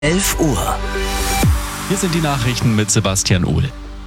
11 Uhr. Hier sind die Nachrichten mit Sebastian Uhl.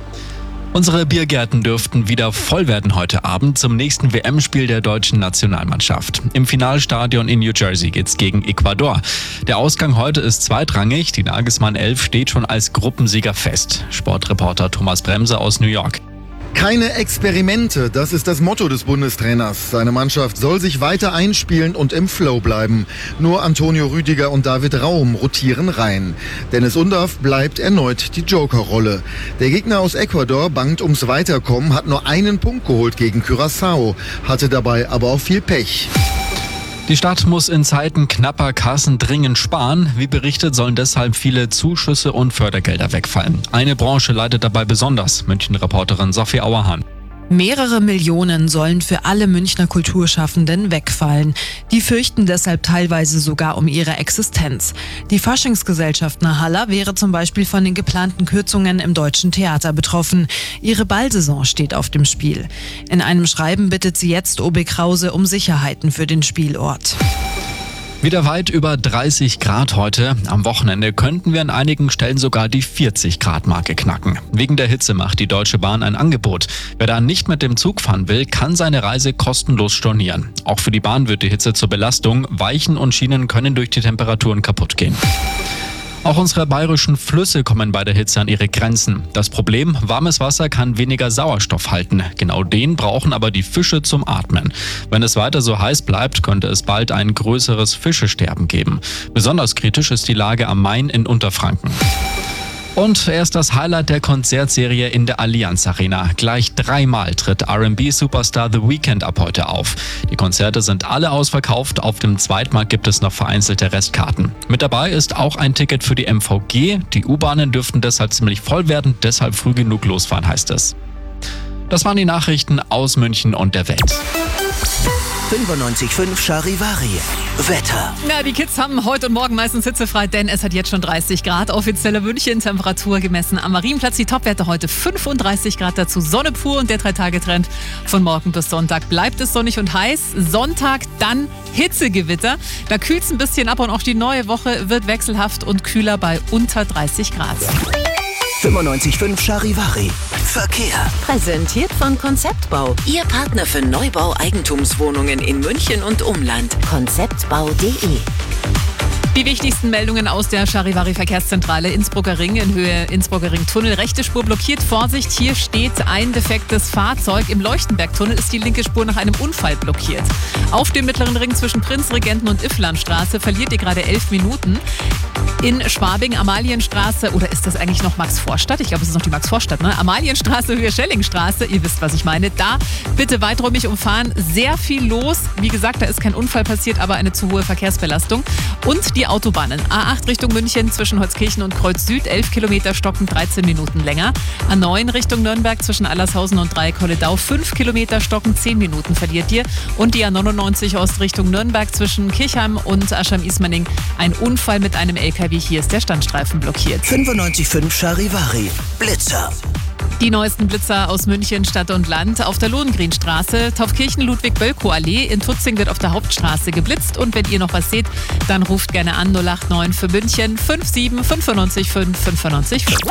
Unsere Biergärten dürften wieder voll werden heute Abend zum nächsten WM-Spiel der deutschen Nationalmannschaft. Im Finalstadion in New Jersey geht's gegen Ecuador. Der Ausgang heute ist zweitrangig. Die Nagelsmann 11 steht schon als Gruppensieger fest. Sportreporter Thomas Bremse aus New York. Keine Experimente, das ist das Motto des Bundestrainers. Seine Mannschaft soll sich weiter einspielen und im Flow bleiben. Nur Antonio Rüdiger und David Raum rotieren rein. Dennis Undaff bleibt erneut die Joker-Rolle. Der Gegner aus Ecuador bangt ums Weiterkommen, hat nur einen Punkt geholt gegen Curaçao, hatte dabei aber auch viel Pech. Die Stadt muss in Zeiten knapper Kassen dringend sparen. Wie berichtet, sollen deshalb viele Zuschüsse und Fördergelder wegfallen. Eine Branche leidet dabei besonders, München-Reporterin Sophie Auerhahn. Mehrere Millionen sollen für alle Münchner Kulturschaffenden wegfallen. Die fürchten deshalb teilweise sogar um ihre Existenz. Die Faschingsgesellschaft Nahalla wäre zum Beispiel von den geplanten Kürzungen im Deutschen Theater betroffen. Ihre Ballsaison steht auf dem Spiel. In einem Schreiben bittet sie jetzt OB Krause um Sicherheiten für den Spielort. Wieder weit über 30 Grad heute. Am Wochenende könnten wir an einigen Stellen sogar die 40-Grad-Marke knacken. Wegen der Hitze macht die Deutsche Bahn ein Angebot. Wer da nicht mit dem Zug fahren will, kann seine Reise kostenlos stornieren. Auch für die Bahn wird die Hitze zur Belastung. Weichen und Schienen können durch die Temperaturen kaputt gehen. Auch unsere bayerischen Flüsse kommen bei der Hitze an ihre Grenzen. Das Problem, warmes Wasser kann weniger Sauerstoff halten. Genau den brauchen aber die Fische zum Atmen. Wenn es weiter so heiß bleibt, könnte es bald ein größeres Fischesterben geben. Besonders kritisch ist die Lage am Main in Unterfranken. Und er ist das Highlight der Konzertserie in der Allianz Arena. Gleich 3-mal tritt R&B-Superstar The Weeknd ab heute auf. Die Konzerte sind alle ausverkauft. Auf dem Zweitmarkt gibt es noch vereinzelte Restkarten. Mit dabei ist auch ein Ticket für die MVG. Die U-Bahnen dürften deshalb ziemlich voll werden. Deshalb früh genug losfahren, heißt es. Das waren die Nachrichten aus München und der Welt. 95.5 Charivari. Wetter. Ja, die Kids haben heute und morgen meistens hitzefrei, denn es hat jetzt schon 30 Grad. Offizielle München-Temperatur gemessen am Marienplatz. Die Topwerte heute 35 Grad, dazu Sonne pur und der 3-Tage-Trend von morgen bis Sonntag bleibt es sonnig und heiß. Sonntag dann Hitzegewitter. Da kühlt es ein bisschen ab und auch die neue Woche wird wechselhaft und kühler bei unter 30 Grad. 95.5 Charivari. Verkehr. Präsentiert von Konzeptbau. Ihr Partner für Neubau Eigentumswohnungen in München und Umland. Konzeptbau.de. Die wichtigsten Meldungen aus der Charivari-Verkehrszentrale Innsbrucker Ring in Höhe Innsbrucker Ring-Tunnel. Rechte Spur blockiert. Vorsicht, hier steht ein defektes Fahrzeug. Im Leuchtenberg-Tunnel ist die linke Spur nach einem Unfall blockiert. Auf dem mittleren Ring zwischen Prinzregenten und Ifflandstraße verliert ihr gerade 11 Minuten. In Schwabing, Amalienstraße, oder ist das eigentlich noch Max-Vorstadt? Ich glaube, es ist noch die Max-Vorstadt, ne? Amalienstraße, Höhe Schellingstraße, ihr wisst, was ich meine. Da bitte weiträumig umfahren, sehr viel los. Wie gesagt, da ist kein Unfall passiert, aber eine zu hohe Verkehrsbelastung. Und die Autobahnen. A8 Richtung München zwischen Holzkirchen und Kreuz Süd, 11 Kilometer stocken, 13 Minuten länger. A9 Richtung Nürnberg zwischen Allershausen und Dreieck-Holledau, 5 Kilometer stocken, 10 Minuten verliert ihr. Und die A99 Ost Richtung Nürnberg zwischen Kirchheim und Aschheim-Ismaning. Ein Unfall mit einem LKW. Hier ist der Standstreifen blockiert. 95.5 Charivari. Blitzer. Die neuesten Blitzer aus München, Stadt und Land. Auf der Lohengrinstraße, Taufkirchen-Ludwig-Bölkow-Allee. In Tutzing wird auf der Hauptstraße geblitzt. Und wenn ihr noch was seht, dann ruft gerne an 089 für München 57 95 5 95 5.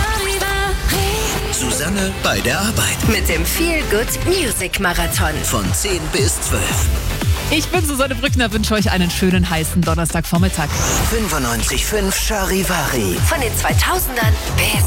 Susanne bei der Arbeit. Mit dem Feel Good Music Marathon. Von 10 bis 12. Ich bin Susanne Brückner, wünsche euch einen schönen heißen Donnerstagvormittag. 95.5 Charivari. Von den 2000ern bis